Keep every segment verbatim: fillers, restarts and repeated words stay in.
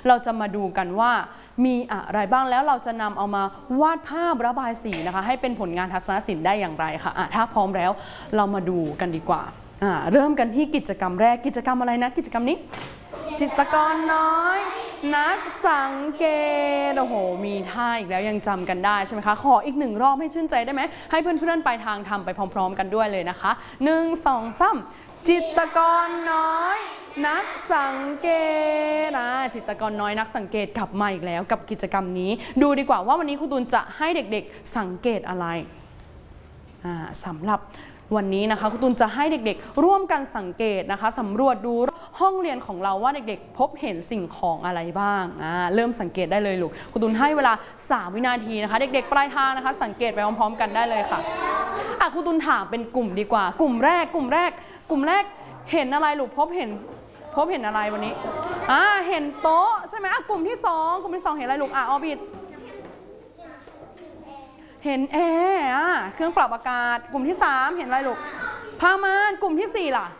เราจะมาดูกันว่ามีอะไรบ้างแล้วเราจะนำเอามาวาดภาพระบายสีนะคะให้เป็นผลงานทัศนศิลป์ได้อย่างไรค่ะอ่ะถ้าพร้อมแล้วเรามาดูกันดีกว่าอ่าเริ่มกันที่กิจกรรมแรกกิจกรรมอะไรนะกิจกรรมนี้จิตรกรน้อยนักสังเกตโอ้โหมีท่าอีกแล้วยังจำกันได้ใช่ไหมคะขออีกหนึ่งรอบให้ชื่นใจได้ไหมให้เพื่อนๆไปทางทำไปพร้อมๆกันด้วยเลยนะคะหนึ่งสองสามจิตรกรน้อยนักสังเกตนะจิตรกรน้อยนักสังเกตกลับมาอีกแล้วกับกิจกรรมนี้ดูดีกว่าว่าวันนี้ครูตูนจะให้เด็กๆสังเกตอะไรสำหรับวันนี้นะคะครูตูนจะให้เด็กๆร่วมกันสังเกตนะคะสำรวจดูห้องเรียนของเราว่าเด็กๆพบเห็นสิ่งของอะไรบ้างอ่าเริ่มสังเกตได้เลยลูกครูตูนให้เวลาสามวินาทีนะคะเด็กๆปลายทางนะคะสังเกตไปพร้อมๆกันได้เลยค่ะอ่ะครูตูนถามเป็นกลุ่มดีกว่ากลุ่มแรกกลุ่มแรกกลุ่มแรกเห็นอะไรลูกพบเห็นพบเห็นอะไรวันนี้อ่าเห็นโต๊ะใช่ไหมอ่ะกลุ่มที่สองกลุ่มที่สองเห็นอะไรลูกอ่ะออบิดเห็นแอร์อ่ะเครื่องปรับอากาศกลุ่มที่สามเห็นอะไรลูกผ้าม่านกลุ่มที่สี่ล่ะ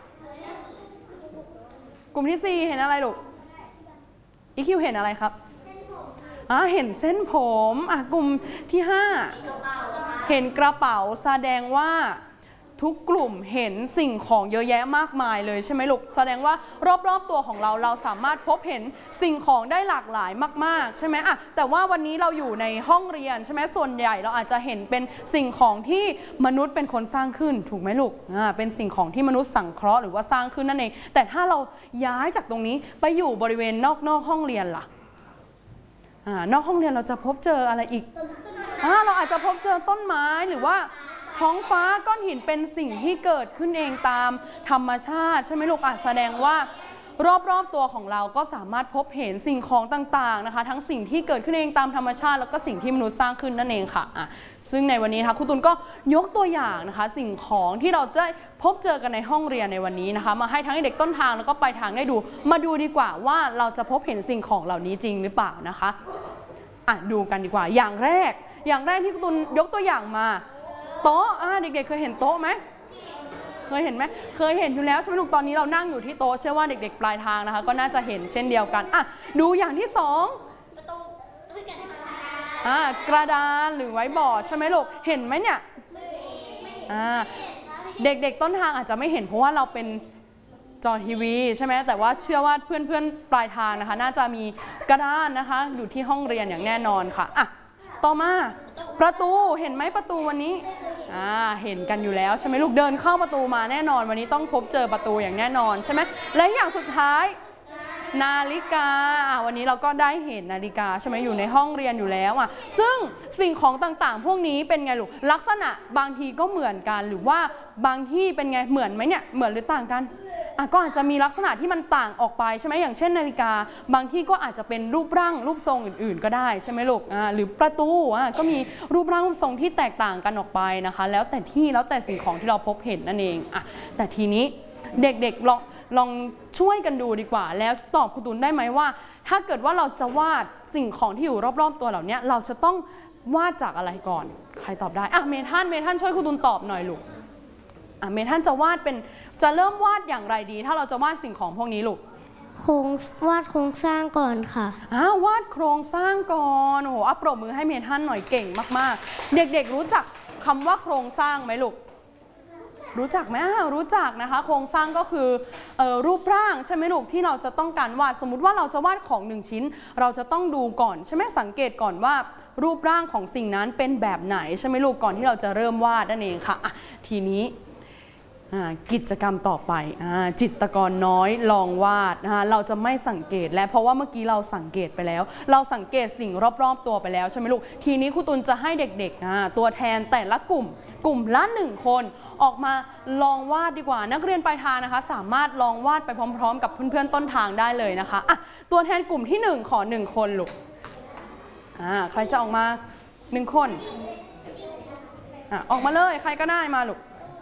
กลุ่มที่สี่เห็นอะไรลูกอีคิวเห็นอะไรครับอ่าเห็นเส้นผมอ่ะกลุ่มที่ห้าเห็นกระเป๋าแสดงว่าทุกกลุ่มเห็นสิ่งของเยอะแยะมากมายเลยใช่ไหมลูกแสดงว่ารอบๆตัวของเราเราสามารถพบเห็นสิ่งของได้หลากหลายมากๆใช่ไหมอะแต่ว่าวันนี้เราอยู่ในห้องเรียนใช่ไหมส่วนใหญ่เราอาจจะเห็นเป็นสิ่งของที่มนุษย์เป็นคนสร้างขึ้นถูกไหมลูกอ่าเป็นสิ่งของที่มนุษย์สังเคราะห์หรือว่าสร้างขึ้นนั่นเองแต่ถ้าเราย้ายจากตรงนี้ไปอยู่บริเวณนอกๆห้องเรียนล่ะอ่านอกห้องเรียนเราจะพบเจออะไรอีกอ่าเราอาจจะพบเจอต้นไม้หรือว่าท้องฟ้าก้อนหินเป็นสิ่งที่เกิดขึ้นเองตามธรรมชาติใช่ไหมลูกอ่ะแสดงว่ารอบๆตัวของเราก็สามารถพบเห็นสิ่งของต่างๆนะคะทั้งสิ่งที่เกิดขึ้นเองตามธรรมชาติแล้วก็สิ่งที่มนุษย์สร้างขึ้นนั่นเองค่ะอ่ะซึ่งในวันนี้นะคะครูตูนก็ยกตัวอย่างนะคะสิ่งของที่เราจะพบเจอกันในห้องเรียนในวันนี้นะคะมาให้ทั้งเด็กต้นทางแล้วก็ปลายทางได้ดูมาดูดีกว่าว่าเราจะพบเห็นสิ่งของเหล่านี้จริงหรือเปล่านะคะอ่ะดูกันดีกว่าอย่างแรกอย่างแรกที่ครูตูนยกตัวอย่างมาโต๊ะอ่าเด็กๆเคยเห็นโต๊ะไหมเคยเห็นไหมเคยเห็นอยู่แล้วใช่ไหมลูกตอนนี้เรานั่งอยู่ที่โต๊ะเชื่อว่าเด็กๆปลายทางนะคะก็น่าจะเห็นเช่นเดียวกันอ่ะดูอย่างที่สองประตูอ่ากระดานหรือไว้บอร์ดใช่ไหมลูกเห็นไหมเนี่ยอ่าเด็กๆต้นทางอาจจะไม่เห็นเพราะว่าเราเป็นจอทีวีใช่ไหมแต่ว่าเชื่อว่าเพื่อนๆปลายทางนะคะน่าจะมีกระดานนะคะอยู่ที่ห้องเรียนอย่างแน่นอนค่ะอ่ะต่อมาประตูเห็นไหมประตูวันนี้อ่าเห็นกันอยู่แล้วใช่ไหมลูกเดินเข้าประตูมาแน่นอนวันนี้ต้องพบเจอประตูอย่างแน่นอนใช่ไหมและอย่างสุดท้ายนาฬิกาวันนี้เราก็ได้เห็นนาฬิกาใช่ไหมอยู่ในห้องเรียนอยู่แล้วอ่ะซึ่งสิ่งของต่างๆพวกนี้เป็นไงลูกลักษณะบางทีก็เหมือนกันหรือว่าบางที่เป็นไงเหมือนไหมเนี่ยเหมือนหรือต่างกันอ่ะก็อาจจะมีลักษณะที่มันต่างออกไปใช่ไหมอย่างเช่นนาฬิกาบางที่ก็อาจจะเป็นรูปร่างรูปทรงอื่นๆก็ได้ใช่ไหมลูกอ่าหรือประตูอ่ะก็มีรูปร่างรูปทรงที่แตกต่างกันออกไปนะคะแล้วแต่ที่แล้วแต่สิ่งของที่เราพบเห็นนั่นเองอ่ะแต่ทีนี้เด็กๆลองลองช่วยกันดูดีกว่าแล้วตอบครูตูนได้ไหมว่าถ้าเกิดว่าเราจะวาดสิ่งของที่อยู่รอบๆตัวเหล่านี้เราจะต้องวาดจากอะไรก่อนใครตอบได้อ่ะเมทันเมทันช่วยครูตูนตอบหน่อยลูกอ่ะเมทันจะวาดเป็นจะเริ่มวาดอย่างไรดีถ้าเราจะวาดสิ่งของพวกนี้ลูกโครงวาดโครงสร้างก่อนค่ะอ่าวาดโครงสร้างก่อนโอ้โหอัปรบมือให้เมทันหน่อยเก่งมากๆเด็กๆรู้จักคำว่าโครงสร้างไหมลูกรู้จักไหมรู้จักนะคะโครงสร้างก็คือเอ่อรูปร่างใช่ไหมลูกที่เราจะต้องการวาดสมมุติว่าเราจะวาดของหนึ่งชิ้นเราจะต้องดูก่อนใช่ไหมสังเกตก่อนว่ารูปร่างของสิ่งนั้นเป็นแบบไหนใช่ไหมลูกก่อนที่เราจะเริ่มวาดนั่นเองค่ะอ่ะทีนี้กิจกรรมต่อไปจิตรกรน้อยลองวาดนะคะเราจะไม่สังเกตและเพราะว่าเมื่อกี้เราสังเกตไปแล้วเราสังเกตสิ่งรอบๆตัวไปแล้วใช่ไหมลูกทีนี้ครูตูนจะให้เด็กๆตัวแทนแต่ละกลุ่มกลุ่มละหนึ่งคนออกมาลองวาดดีกว่านักเรียนปลายทางนะคะสามารถลองวาดไปพร้อมๆกับเพื่อนๆต้นทางได้เลยนะคะอ่ะตัวแทนกลุ่มที่หนึ่งขอหนึ่งคนลูกอ่าใครจะออกมาหนึ่งคนอ่ะออกมาเลยใครก็ได้มาลูก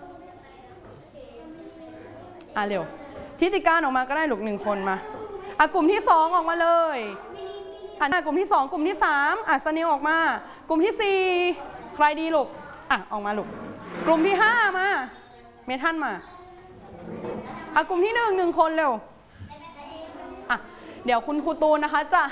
อ่ะเร็วทิติการออกมาก็ได้ลูกหนึ่งคนมาอ่ะกลุ่มที่สองออกมาเลยอ่ะกลุ่มที่สองกลุ่มที่สามอ่ะสเนลออกมากลุ่มที่สี่ใครดีลูกอ่ะออกมาลูกกลุ่มที่ห้ามาเมทันมาอ่ะกลุ่มที่หนึ่งหนึ่งคนเร็วอ่ะเดี๋ยวคุณครูตูนนะคะจะ